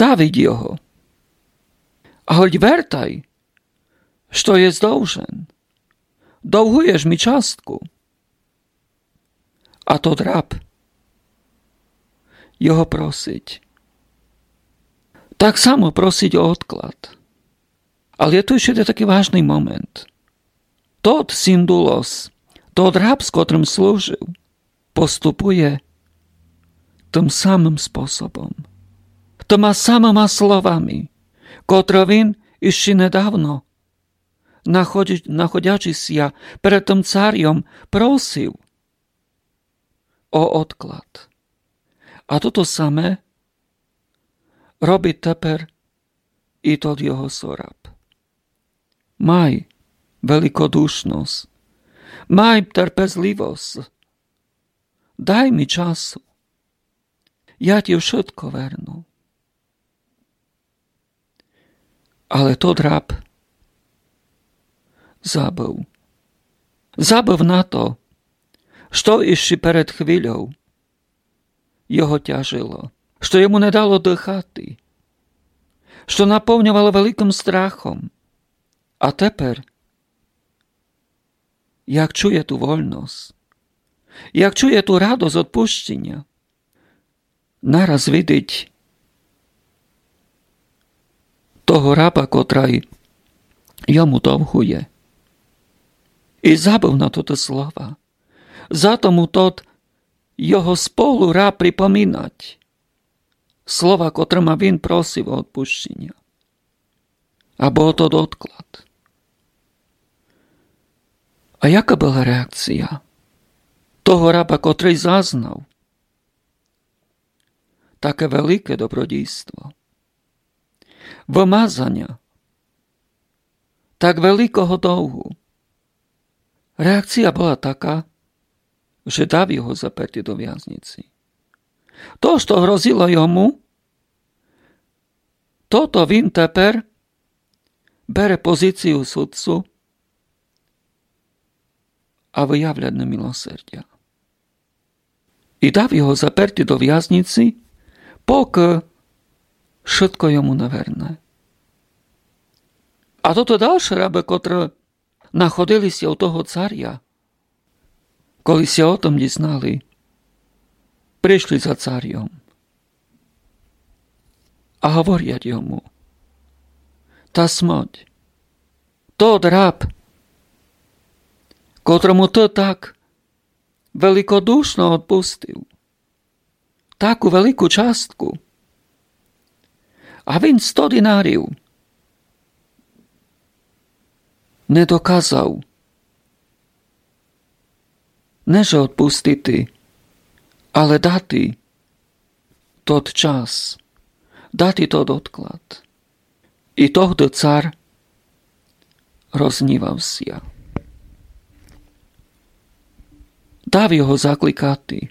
Давид його. А hoď vertaj, що є довжен. Довгуєш mi частку. А тот раб його просить. Так само просить о odklad. Але є тут ще такий важний момент. Тот синдулос, тот раб, з котрим служив, поступує тим самим способом, тими самими словами, котре він іще недавно, находячися перед тим царем, просив о odklad. А то саме робить тепер і тот його сораб. Май великодушність, май терпезливість, дай mi часу, я ті všetko верну. Але тот раб забув. Забув на то, що іще перед хвилею його тяжило, що йому не дало дихати, що наповнювало великим страхом. А тепер, як чує ту вольність, як чує ту радость відпущення, нараз видить того раба, котрий йому довгує. І забув на то слова. Затому тот його сполу раб припоминать слова, котрими він просив о відпущення. Або тот odklad. А яка була реакція того раба, котрий зазнав таке велике добродійство, вимазання так великого довгу? Реакція була така, що дав його заперти до в'язниці. То, що грозило йому, то він тепер бере позицію судцу, а виявляє немилосердя. І дав його заперти до в'язниці, поки швидко йому не верне. А то дальше раби, котрі знаходилися у того царя, коли ся о том дізнали, прийшли за царем. А говорять йому: та смоть, тот раб, котрому ти так великодушно відпустив, таку велику частку, а він 100 динарів не доказав, не же відпустити, але дати тот час, дати тот odklad. І тогди цар рознівався. Дав його закликати,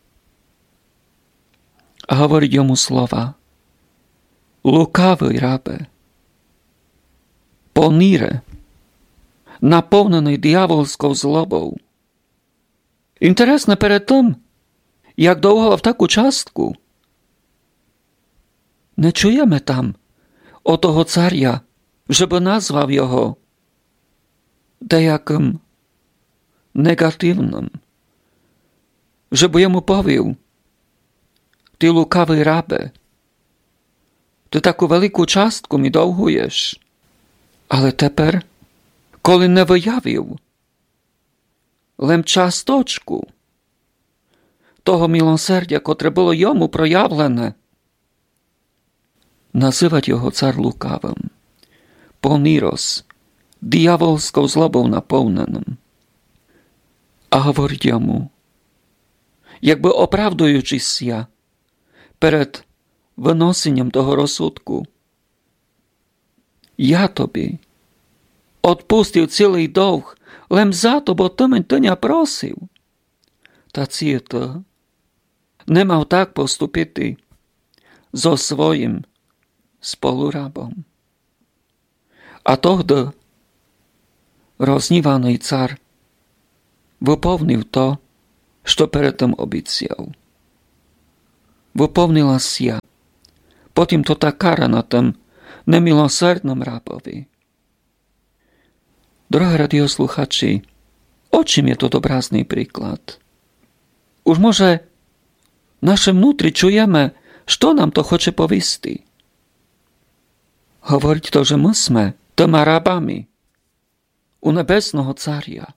а говорить йому слова: лукавий рабе, поніре, наповнений диявольською злобою. Інтересно перед тим, як довго в таку частку, не чуємо там отого царя, щоб назвав його деяким негативним, щоб йому повів: ти лукавий рабе, ти таку велику частку ми довгуєш. Але тепер, коли не виявив лем часточку того милосердя, котре було йому проявлене, називать його цар лукавим, понірос, диявольською злобою наповненим. А говорить йому, якби оправдуючися перед виносенням того розсудку: я тобі odpustil цілий довг лем за то, бо ти мене просив. Та ці то не мав так поступити зо своїм сполурабом. А тогда розніваний цар виповнив то, що перед тим обіцяв. Виповнилася po týmto tá kara na tom nemilosrdnom rabovi. Drahí radiosluchači, o čím je to obrazný príklad? Už może naše vnútri čujeme, što nám to chce povisti. Hovoriť to, že my sme tými rabami u nebesného caria.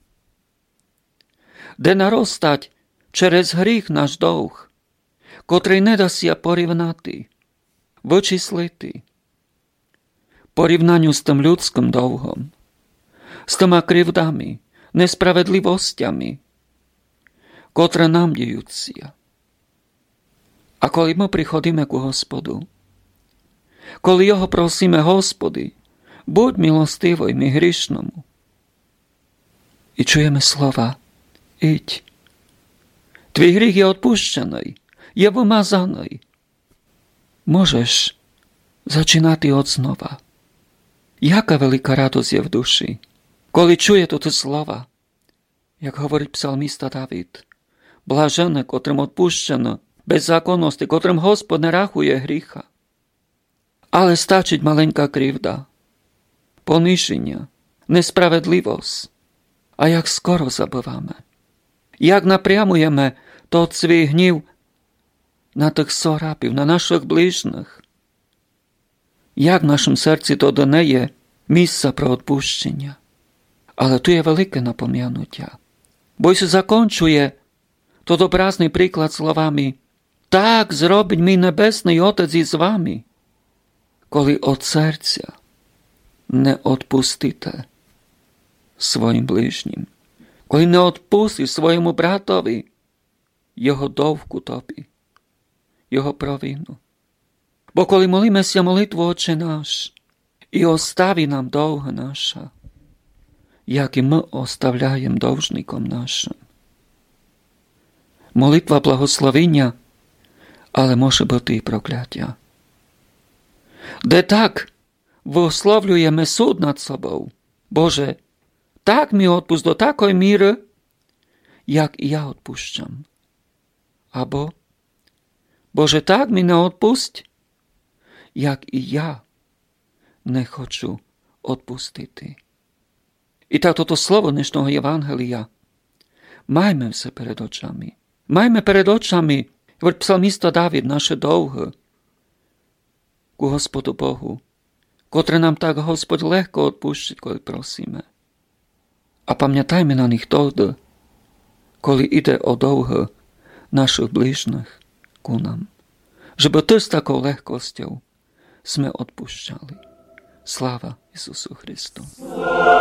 De narostať čerez hrych náš duch, ktorý nedá si porівнати, vyčísliti. Porівнанню з тим ľudským duchom, s tými krivdami, nespravedlivosťami, ktoré nám dejúcia. A коли my prichodíme ku Hospodu, коли Його prosíme, Господи, buď milostivý mi hrišnomu, i čujeme slova, iď. Tvій гріх je odpuštěný, je vymazaný. Môžeš začínati od znova. Jaká veľká radosť je v duši, коли чує toto slova, jak hovorí psalmista David, blažené, котрим odpuštěno, bezzákonnosti, котрим Господь не рахує гріха. Але стачить маленька кривда, пониження, несправедливость. А як скоро забиваме, як напрямуємо тот свій гнів на тих сорабів, на наших ближніх, як в нашому серці то до неї місце про відпущення. Але tu je велике напом'януття. Бо Ісус закінчує тот образний приклад словами: «Так зробить мій небесний Отець із вами, коли от серця не відпустите своїм ближнім, коли не відпустиш своєму братові його довгу тобі, його провину. Бо коли молимося молитву Отче наш, і остави нам довга наша, як і ми оставляємо довжником нашим. Молитва благословення, але може бути і прокляття. Де так висловлюємо суд над собою: Боже, так mi odpust do takoj míry, jak i ja odpušťam. Abo, Bože, tak mi neodpusť, jak i ja nechoču odpustiti. I tak toto slovo dnešného Evangelia majme se pred očami. Majme pred očami, hovorí psalmista David, naše dlhy ku Hospodu Bohu, ktoré nám tak Hospod ľahko odpúšťať, keď prosíme. A pamiętajmy na nich tohdy, koli ide o dlhy našich bližných ku nám. Żeby ty z takou ľahkosťou sme odpúšťali. Sláva Isusu Christu.